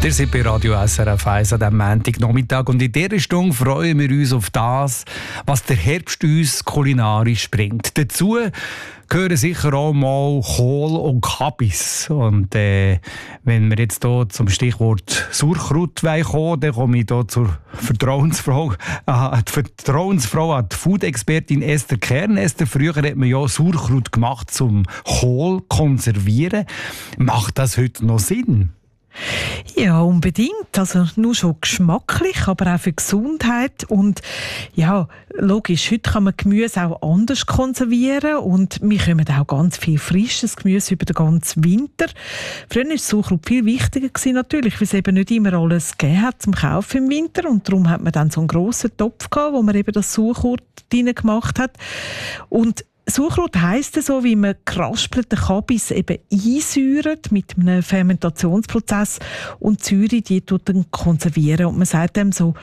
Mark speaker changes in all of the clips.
Speaker 1: Ihr seid bei Radio SRF 1 an diesem Montagnachmittag und in dieser Stunde freuen wir uns auf das, was der Herbst uns kulinarisch bringt. Dazu gehören sicher auch mal Kohl und Kabis. Und wenn wir jetzt hier zum Stichwort Sauerkraut kommen, dann komme ich hier zur Vertrauensfrau, die Food-Expertin Esther Kern. Esther, früher hat man ja Sauerkraut gemacht zum Kohl konservieren. Macht das heute noch Sinn?
Speaker 2: Ja, unbedingt. Also nur schon geschmacklich, aber auch für Gesundheit. Und ja, logisch, heute kann man Gemüse auch anders konservieren und wir kommen auch ganz viel frisches Gemüse über den ganzen Winter. Früher war Sauerkraut viel wichtiger gewesen, natürlich, weil es eben nicht immer alles gegeben hat zum Kaufen im Winter und darum hat man dann so einen grossen Topf gehabt, wo man eben das Sauerkraut drin gemacht hat. Und Sauerkraut heisst so, wie man geraspelten Kabis eben einsäuert mit einem Fermentationsprozess und die Säure, die tut dann konservieren und man sagt dem so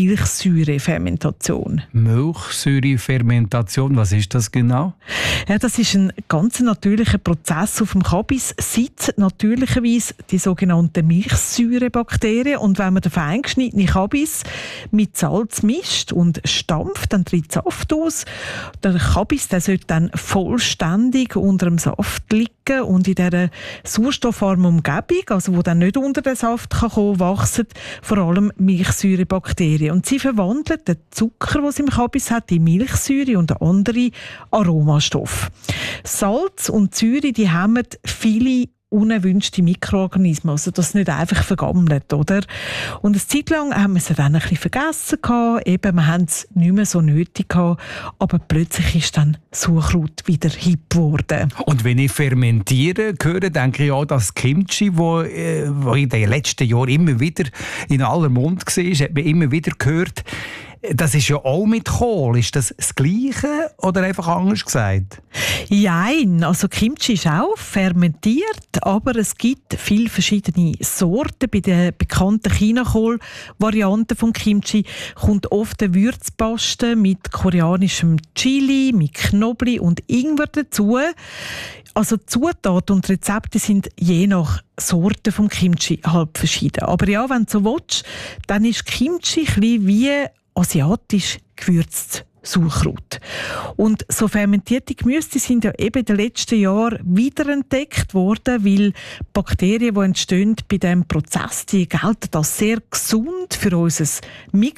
Speaker 2: Milchsäurefermentation.
Speaker 1: Milchsäurefermentation, was ist das genau?
Speaker 2: Ja, das ist ein ganz natürlicher Prozess auf dem Kabis. Sitzt natürlicherweise die sogenannten Milchsäurebakterien und wenn man den fein geschnittenen Kabis mit Salz mischt und stampft, dann tritt Saft aus. Der Kabis, der sollte dann vollständig unter dem Saft liegen und in dieser sauerstoffarmen Umgebung, also wo dann nicht unter den Saft kommen kann, wachsen vor allem Milchsäurebakterien. Und sie verwandeln den Zucker, den sie im Kabis hat, in Milchsäure und andere Aromastoffe. Salz und Säure, die hemmen viele unerwünschte Mikroorganismen, also das nicht einfach vergammelt, oder? Und eine Zeit lang haben wir es dann ein bisschen vergessen gehabt, eben, wir haben es nicht mehr so nötig gehabt, aber plötzlich ist dann Sauerkraut wieder hip geworden.
Speaker 1: Und wenn ich fermentiere höre, denke ich auch, dass Kimchi, wo in den letzten Jahren immer wieder in aller Mund war, hat man immer wieder gehört, das ist ja auch mit Kohl. Ist das Gleiche oder einfach anders gesagt?
Speaker 2: Nein, also Kimchi ist auch fermentiert, aber es gibt viele verschiedene Sorten. Bei den bekannten Chinakohl-Varianten von Kimchi kommt oft eine Würzpaste mit koreanischem Chili, mit Knoblauch und Ingwer dazu. Also Zutaten und Rezepte sind je nach Sorte vom Kimchi halb verschieden. Aber ja, wenn du so willst, dann ist Kimchi ein bisschen wie asiatisch gewürzt Sauerkraut. Und so fermentierte Gemüse sind ja eben in den letzten Jahren wiederentdeckt worden, weil Bakterien, die entstehen bei diesem Prozess, die gelten als sehr gesund für unser